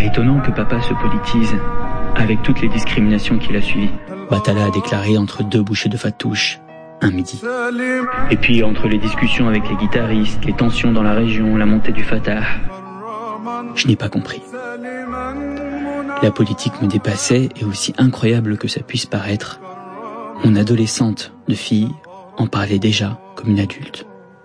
étonnant que papa se politise avec toutes les discriminations qu'il a suivies. Batala a déclaré entre 2 bouchées de fatouche un midi. Et puis entre les discussions avec les guitaristes, les tensions dans la région, la montée du Fatah, je n'ai pas compris. La politique me dépassait et aussi incroyable que ça puisse paraître, mon adolescente de fille en parlait déjà comme une adulte.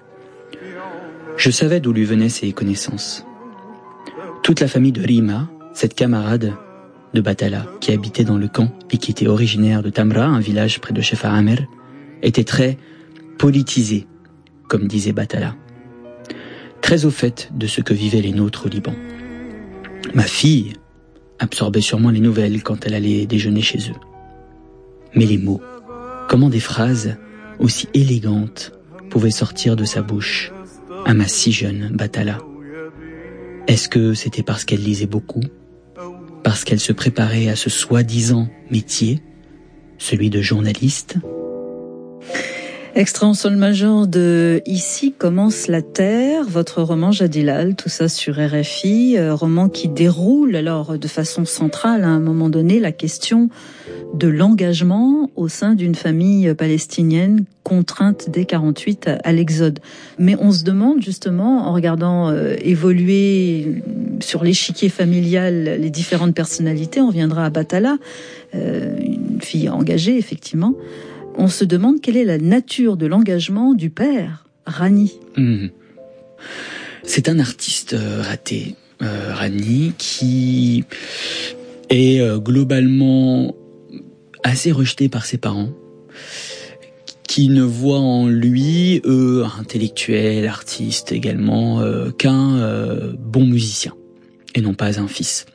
Je savais d'où lui venaient ses connaissances. Toute la famille de Rima, cette camarade de Batala qui habitait dans le camp et qui était originaire de Tamra, un village près de Shefa Amer, était très politisée, comme disait Batala. Très au fait de ce que vivaient les nôtres au Liban. Ma fille absorbait sûrement les nouvelles quand elle allait déjeuner chez eux. Mais les mots, comment des phrases aussi élégantes pouvaient sortir de sa bouche à ma si jeune Batala? Est-ce que c'était parce qu'elle lisait beaucoup? Parce qu'elle se préparait à ce soi-disant métier, celui de journaliste? Extrait en sol majeur de Ici commence la Terre, votre roman Jadilal, tout ça sur RFI, roman qui déroule alors de façon centrale à un moment donné la question de l'engagement au sein d'une famille palestinienne contrainte dès 48 à l'exode. Mais on se demande justement, en regardant évoluer sur l'échiquier familial les différentes personnalités, on viendra à Batala, une fille engagée effectivement, on se demande quelle est la nature de l'engagement du père, Rani. C'est un artiste raté, Rani, qui est globalement assez rejeté par ses parents, qui ne voient en lui, intellectuel, artiste également, qu'un bon musicien, et non pas un fils.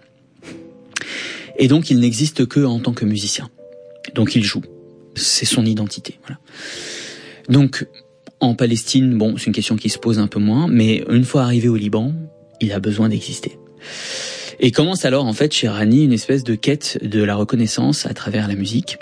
Et donc il n'existe que en tant que musicien. Donc il joue. C'est son identité, voilà. Donc, en Palestine, bon, c'est une question qui se pose un peu moins, mais une fois arrivé au Liban, il a besoin d'exister. Et commence alors, en fait, chez Rani, une espèce de quête de la reconnaissance à travers la musique,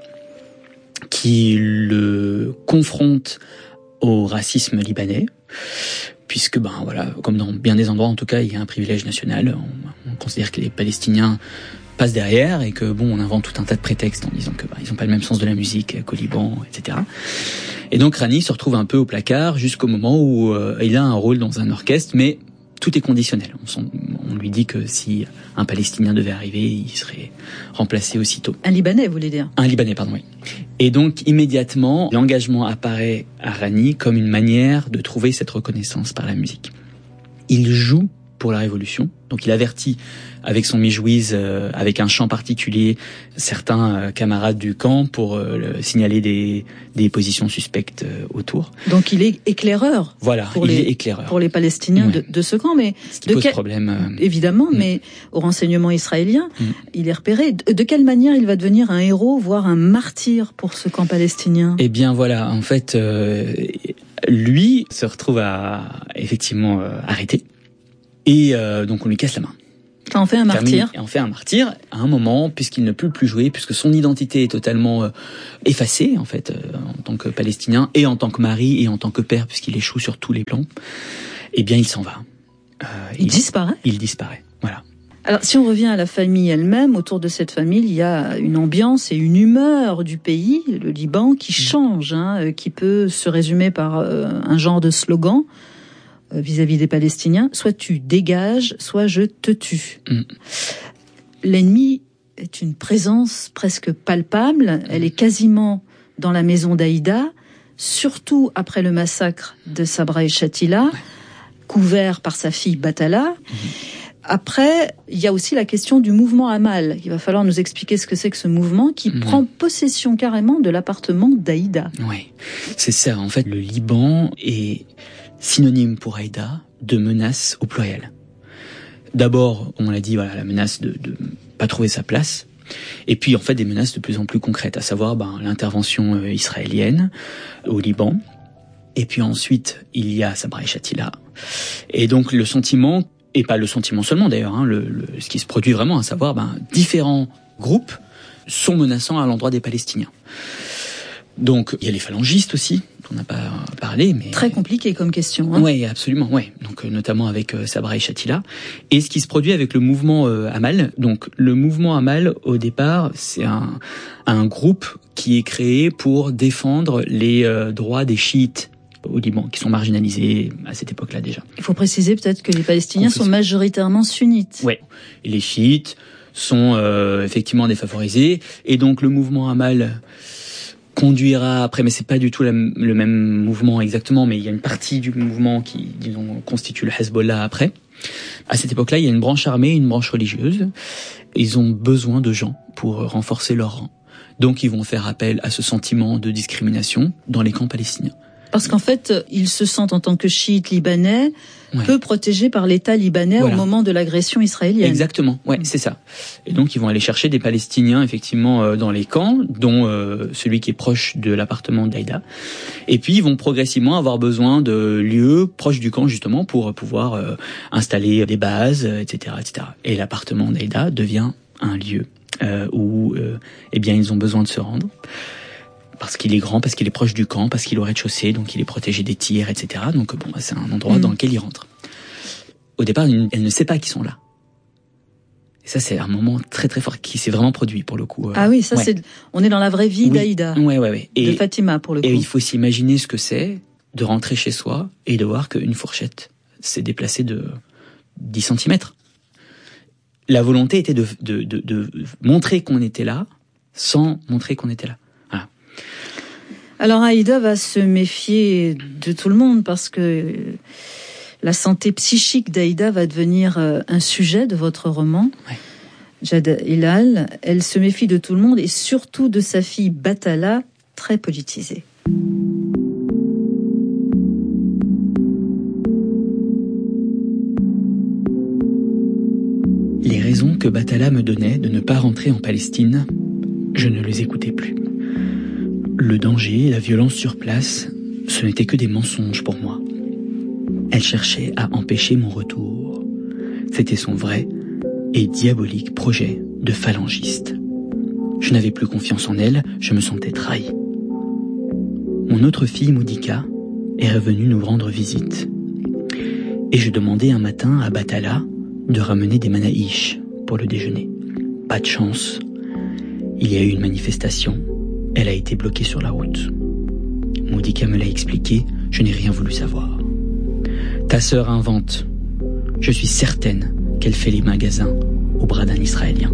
qui le confronte au racisme libanais, puisque, voilà, comme dans bien des endroits, en tout cas, il y a un privilège national. On considère que les Palestiniens passe derrière et que on invente tout un tas de prétextes en disant que ils ont pas le même sens de la musique qu'au Liban, etc. Et donc Rani se retrouve un peu au placard jusqu'au moment où il a un rôle dans un orchestre, mais tout est conditionnel. On lui dit que si un Palestinien devait arriver, il serait remplacé aussitôt. Un Libanais, vous voulez dire? Un Libanais, pardon, oui. Et donc immédiatement, l'engagement apparaît à Rani comme une manière de trouver cette reconnaissance par la musique. Il joue pour la Révolution. Donc il avertit avec son mijouise, avec un chant particulier, certains camarades du camp pour signaler des positions suspectes autour. Donc il est éclaireur. Voilà, il est éclaireur. Pour les Palestiniens de ce camp, mais ce qui pose problème. Évidemment, mais au renseignement israélien, il est repéré. De quelle manière il va devenir un héros, voire un martyr pour ce camp palestinien? Eh bien voilà, en fait, lui se retrouve effectivement arrêté. Et donc on lui casse la main. Ça en fait un martyr. Et on fait un martyr à un moment, puisqu'il ne peut plus jouer, puisque son identité est totalement effacée, en fait, en tant que Palestinien, et en tant que mari, et en tant que père, puisqu'il échoue sur tous les plans. Eh bien, il s'en va. Il disparaît. Il disparaît, voilà. Alors, si on revient à la famille elle-même, autour de cette famille, il y a une ambiance et une humeur du pays, le Liban, qui change, qui peut se résumer par un genre de slogan vis-à-vis des Palestiniens, soit tu dégages, soit je te tue. L'ennemi est une présence presque palpable, elle est quasiment dans la maison d'Aïda, surtout après le massacre de Sabra et Shatila, couvert par sa fille Batala. Après, il y a aussi la question du mouvement Amal. Il va falloir nous expliquer ce que c'est que ce mouvement qui prend possession carrément de l'appartement d'Aïda. Oui, c'est ça. En fait, le Liban est synonyme pour Aïda de menace au pluriel. D'abord, comme on l'a dit, voilà, la menace de pas trouver sa place. Et puis, en fait, des menaces de plus en plus concrètes, à savoir l'intervention israélienne au Liban. Et puis ensuite, il y a Sabra et Shatila. Et donc, le sentiment, et pas le sentiment seulement d'ailleurs, ce qui se produit vraiment, à savoir, différents groupes sont menaçants à l'endroit des Palestiniens. Donc il y a les phalangistes aussi, dont on n'a pas parlé, mais très compliqué comme question. Hein. Oui, absolument, ouais. Donc notamment avec Sabra et Shatila, et ce qui se produit avec le mouvement Amal. Donc le mouvement Amal, au départ, c'est un groupe qui est créé pour défendre les droits des chiites au Liban, qui sont marginalisés à cette époque-là déjà. Il faut préciser peut-être que les Palestiniens sont majoritairement sunnites. Ouais, et les chiites sont effectivement défavorisés, et donc le mouvement Amal conduira après, mais c'est pas du tout le même mouvement exactement, mais il y a une partie du mouvement qui, disons, constitue le Hezbollah après. À cette époque-là, il y a une branche armée, une branche religieuse. Ils ont besoin de gens pour renforcer leur rang. Donc ils vont faire appel à ce sentiment de discrimination dans les camps palestiniens. Parce qu'en fait, ils se sentent en tant que chiites libanais peu protégés par l'État libanais au moment de l'agression israélienne. Exactement, ouais, c'est ça. Et donc ils vont aller chercher des Palestiniens effectivement dans les camps, dont celui qui est proche de l'appartement d'Aïda. Et puis ils vont progressivement avoir besoin de lieux proches du camp justement pour pouvoir installer des bases, etc., etc. Et l'appartement d'Aïda devient un lieu où eh bien ils ont besoin de se rendre. Parce qu'il est grand, parce qu'il est proche du camp, parce qu'il est au rez-de-chaussée, donc il est protégé des tirs, etc. Donc bon, c'est un endroit dans lequel il rentre. Au départ, elle ne sait pas qu'ils sont là. Et ça, c'est un moment très très fort qui s'est vraiment produit pour le coup. Ah oui, ça c'est, on est dans la vraie vie d'Aïda, et, de Fatima pour le coup. Et il faut s'imaginer ce que c'est de rentrer chez soi et de voir qu'une fourchette s'est déplacée de 10 cm. La volonté était de montrer qu'on était là, sans montrer qu'on était là. Alors Aïda va se méfier de tout le monde parce que la santé psychique d'Aïda va devenir un sujet de votre roman. Ouais. Jad Hilal, elle se méfie de tout le monde et surtout de sa fille Batala, très politisée. Les raisons que Batala me donnait de ne pas rentrer en Palestine, je ne les écoutais plus. Le danger et la violence sur place, ce n'étaient que des mensonges pour moi. Elle cherchait à empêcher mon retour. C'était son vrai et diabolique projet de phalangiste. Je n'avais plus confiance en elle, je me sentais trahi. Mon autre fille, Moudika, est revenue nous rendre visite. Et je demandais un matin à Batala de ramener des manaïches pour le déjeuner. Pas de chance. Il y a eu une manifestation. Elle a été bloquée sur la route. Moudika me l'a expliqué, je n'ai rien voulu savoir. Ta sœur invente. Je suis certaine qu'elle fait les magasins au bras d'un Israélien.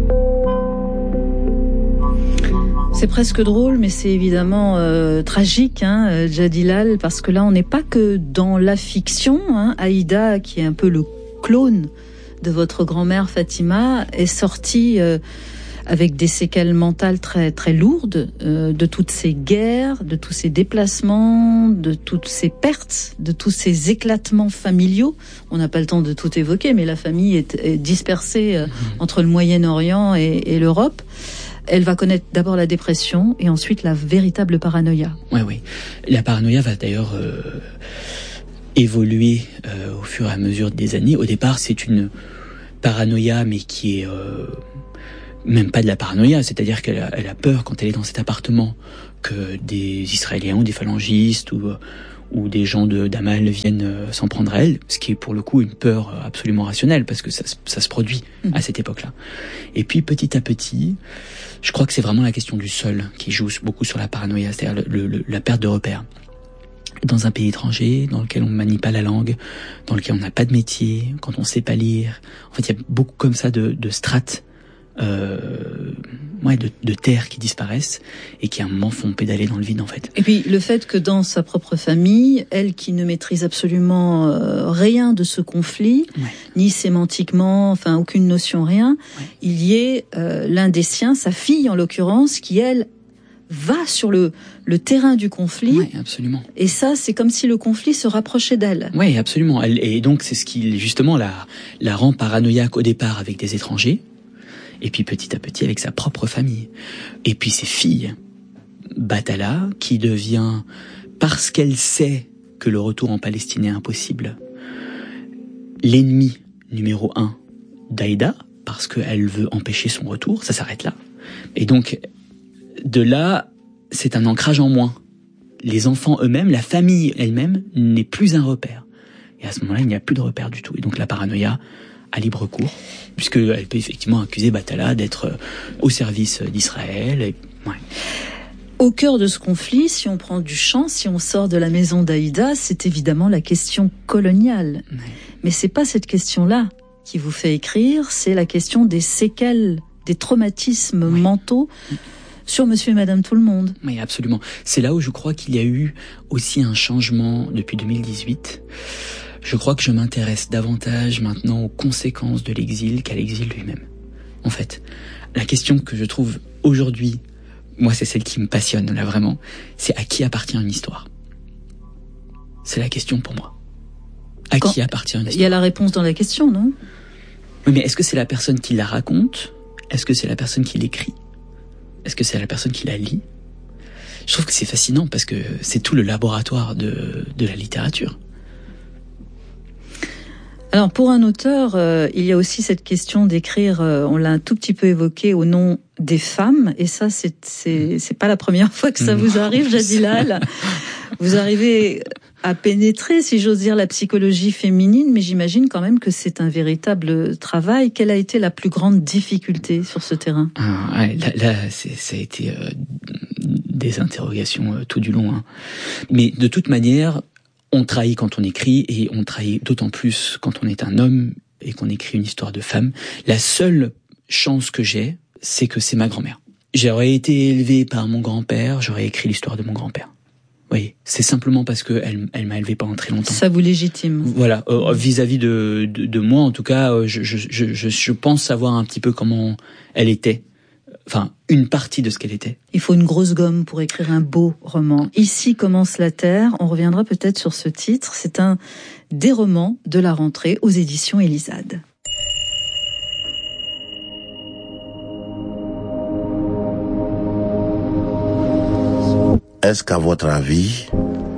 C'est presque drôle, mais c'est évidemment tragique, Jad Hilal, parce que là, on n'est pas que dans la fiction. Aïda, qui est un peu le clone de votre grand-mère Fatima, est sortie avec des séquelles mentales très très lourdes de toutes ces guerres, de tous ces déplacements, de toutes ces pertes, de tous ces éclatements familiaux. On n'a pas le temps de tout évoquer, mais la famille est dispersée entre le Moyen-Orient et l'Europe. Elle va connaître d'abord la dépression et ensuite la véritable paranoïa. Oui. La paranoïa va d'ailleurs évoluer au fur et à mesure des années. Au départ, c'est une paranoïa, mais qui est même pas de la paranoïa, c'est-à-dire qu'elle a peur quand elle est dans cet appartement que des Israéliens ou des phalangistes ou des gens d'Amal viennent s'en prendre à elle, ce qui est pour le coup une peur absolument rationnelle parce que ça se produit à cette époque-là. Et puis petit à petit, je crois que c'est vraiment la question du seul qui joue beaucoup sur la paranoïa, c'est-à-dire la perte de repères. Dans un pays étranger, dans lequel on ne manie pas la langue, dans lequel on n'a pas de métier, quand on ne sait pas lire. En fait, il y a beaucoup comme ça de strates de terres qui disparaissent et qui à un moment font pédaler dans le vide en fait. Et puis le fait que dans sa propre famille, elle qui ne maîtrise absolument rien de ce conflit, ni sémantiquement, enfin aucune notion, rien, il y ait l'un des siens, sa fille en l'occurrence, qui elle va sur le terrain du conflit. Oui, absolument. Et ça, c'est comme si le conflit se rapprochait d'elle. Oui, absolument. Et donc c'est ce qui justement la rend paranoïaque au départ avec des étrangers. Et puis petit à petit avec sa propre famille. Et puis ses filles. Batala, qui devient, parce qu'elle sait que le retour en Palestine est impossible, l'ennemi numéro 1 d'Aïda, parce qu'elle veut empêcher son retour, ça s'arrête là. Et donc, de là, c'est un ancrage en moins. Les enfants eux-mêmes, la famille elle-même n'est plus un repère. Et à ce moment-là, il n'y a plus de repère du tout. Et donc la paranoïa a libre cours, puisqu'elle peut effectivement accuser Bathala d'être au service d'Israël. Et, ouais. Au cœur de ce conflit, si on prend du champ, si on sort de la maison d'Aïda, c'est évidemment la question coloniale. Ouais. Mais c'est pas cette question-là qui vous fait écrire, c'est la question des séquelles, des traumatismes mentaux sur Monsieur et Madame Tout-le-Monde. Oui, absolument. C'est là où je crois qu'il y a eu aussi un changement depuis 2018. Je crois que je m'intéresse davantage maintenant aux conséquences de l'exil qu'à l'exil lui-même. En fait, la question que je trouve aujourd'hui, moi c'est celle qui me passionne là vraiment, c'est à qui appartient une histoire. C'est la question pour moi. À qui appartient une histoire ? Il y a la réponse dans la question, non ? Oui, mais est-ce que c'est la personne qui la raconte ? Est-ce que c'est la personne qui l'écrit ? Est-ce que c'est la personne qui la lit ? Je trouve que c'est fascinant parce que c'est tout le laboratoire de la littérature. Alors pour un auteur, il y a aussi cette question d'écrire, on l'a un tout petit peu évoqué, au nom des femmes, et ça c'est pas la première fois que ça vous arrive, Jadilal. Vous arrivez à pénétrer, si j'ose dire, la psychologie féminine, mais j'imagine quand même que c'est un véritable travail. Quelle a été la plus grande difficulté sur ce terrain ? Là, ça a été des interrogations tout du long. Hein. Mais de toute manière, on trahit quand on écrit, et on trahit d'autant plus quand on est un homme et qu'on écrit une histoire de femme. La seule chance que j'ai, c'est que c'est ma grand-mère. J'aurais été élevé par mon grand-père, j'aurais écrit l'histoire de mon grand-père. Oui, c'est simplement parce que elle m'a élevé pendant très longtemps. Ça vous légitime. Voilà, vis-à-vis de moi, en tout cas, je pense savoir un petit peu comment elle était. Enfin, une partie de ce qu'elle était. Il faut une grosse gomme pour écrire un beau roman. Ici commence la Terre. On reviendra peut-être sur ce titre. C'est un des romans de la rentrée aux éditions Elisade. Est-ce qu'à votre avis,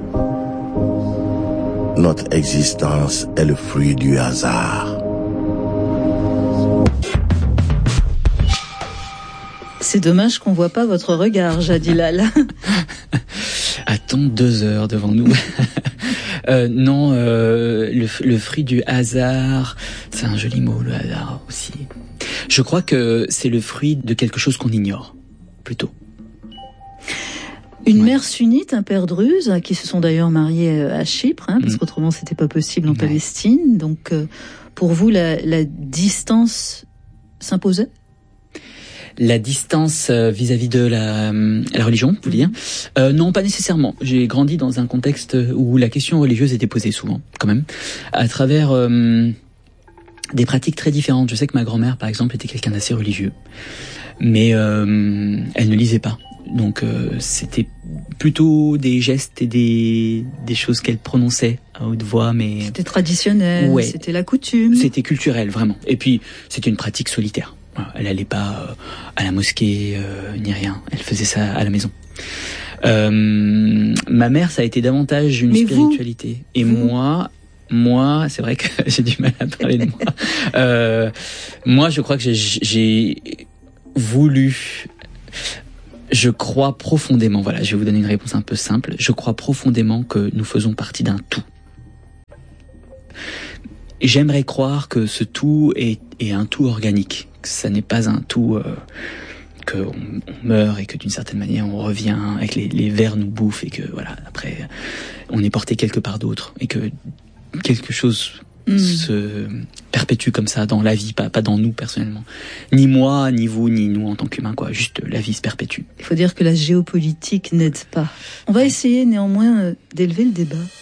notre existence est le fruit du hasard ? C'est dommage qu'on voit pas votre regard, Jadilal. A-t-on 2 heures devant nous ? Non, le fruit du hasard, c'est un joli mot, le hasard aussi. Je crois que c'est le fruit de quelque chose qu'on ignore, plutôt. Une mère sunnite, un père druze, qui se sont d'ailleurs mariés à Chypre, parce qu'autrement c'était pas possible en Palestine. Donc, pour vous, la distance s'imposait ? La distance vis-à-vis de la religion, vous voulez dire ? Non, pas nécessairement. J'ai grandi dans un contexte où la question religieuse était posée souvent, quand même, à travers des pratiques très différentes. Je sais que ma grand-mère, par exemple, était quelqu'un d'assez religieux, mais elle ne lisait pas. Donc c'était plutôt des gestes et des choses qu'elle prononçait à haute voix, mais c'était traditionnel, ouais. C'était la coutume. C'était culturel, vraiment. Et puis c'était une pratique solitaire. Elle allait pas à la mosquée ni rien. Elle faisait ça à la maison. Ma mère, ça a été davantage une spiritualité. Et moi, c'est vrai que j'ai du mal à parler de moi. Moi, je crois que j'ai voulu. Je crois profondément, voilà, je vais vous donner une réponse un peu simple. Je crois profondément que nous faisons partie d'un tout. Et j'aimerais croire que ce tout est un tout organique. Que ça n'est pas un tout qu'on meurt et que d'une certaine manière on revient avec les vers nous bouffent et que voilà, après on est porté quelque part d'autre et que quelque chose se perpétue comme ça dans la vie, pas dans nous personnellement. Ni moi, ni vous, ni nous en tant qu'humains, quoi. Juste la vie se perpétue. Il faut dire que la géopolitique n'aide pas. On va essayer néanmoins d'élever le débat.